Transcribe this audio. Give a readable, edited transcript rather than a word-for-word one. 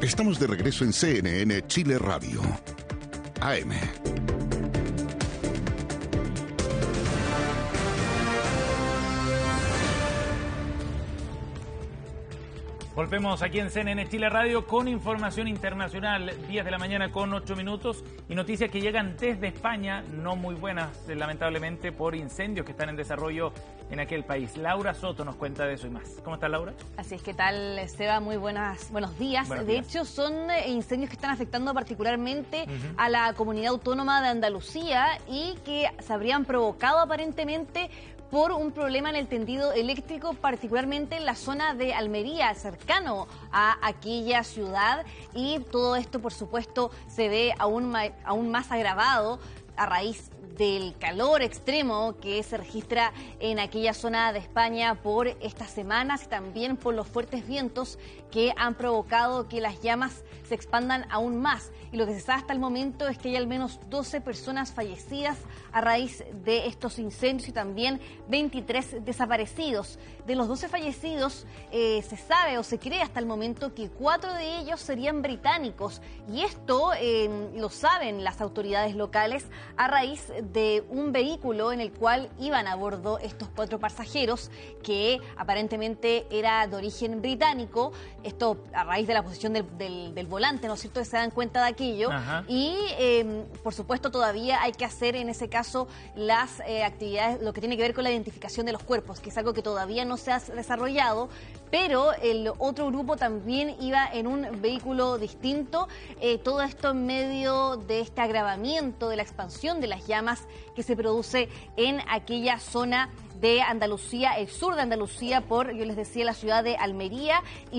Estamos de regreso en CNN Chile Radio. AM. Volvemos aquí en CNN Chile Radio con información internacional, 10 de la mañana con 8 minutos y noticias que llegan desde España, no muy buenas lamentablemente por incendios que están en desarrollo en aquel país. Laura Soto nos cuenta de eso y más. ¿Cómo estás, Laura? Así es, ¿qué tal, Seba? Muy buenos días. De hecho, son incendios que están afectando particularmente a la comunidad autónoma de Andalucía y que se habrían provocado aparentemente por un problema en el tendido eléctrico, particularmente en la zona de Almería, cercano a aquella ciudad. Y todo esto, por supuesto, se ve aún más agravado a raíz del calor extremo que se registra en aquella zona de España por estas semanas y también por los fuertes vientos que han provocado que las llamas se expandan aún más. Y lo que se sabe hasta el momento es que hay al menos 12 personas fallecidas a raíz de estos incendios y también 23 desaparecidos. De los 12 fallecidos se sabe o se cree hasta el momento que 4 de ellos serían británicos. Y esto lo saben las autoridades locales a raíz de un vehículo en el cual iban a bordo estos 4 pasajeros que aparentemente era de origen británico. Esto a raíz de la posición del volante, ¿no es cierto?, que se dan cuenta de aquello. Ajá. Y por supuesto todavía hay que hacer en ese caso las actividades, lo que tiene que ver con la identificación de los cuerpos, que es algo que todavía no se ha desarrollado, pero el otro grupo también iba en un vehículo distinto. Todo esto en medio de este agravamiento de la expansión de las llamas que se produce en aquella zona de Andalucía, el sur de Andalucía, yo les decía, la ciudad de Almería.